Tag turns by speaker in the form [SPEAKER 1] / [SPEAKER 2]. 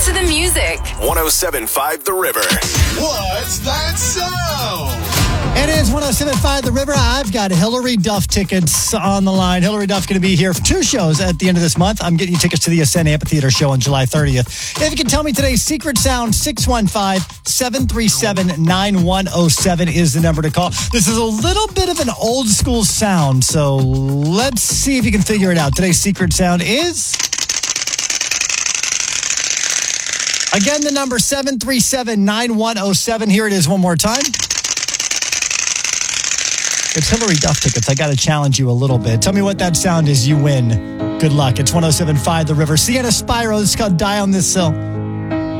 [SPEAKER 1] to the music.
[SPEAKER 2] 107.5 The River.
[SPEAKER 3] What's that sound?
[SPEAKER 4] It is 107.5 The River. I've got Hillary Duff tickets on the line. Hillary Duff's going to be here for 2 shows at the end of this month. I'm getting you tickets to the Ascend Amphitheater show on July 30th. If you can tell me today's secret sound, 615-737-9107 is the number to call. This is a little bit of an old school sound, so let's see if you can figure it out. Today's secret sound is... Again, the number 737-9107. Here it is one more time. It's Hillary Duff tickets. I got to challenge you a little bit. Tell me what that sound is. You win. Good luck. It's 107.5 The River. Sienna Spyro. This is called Die on This Hill.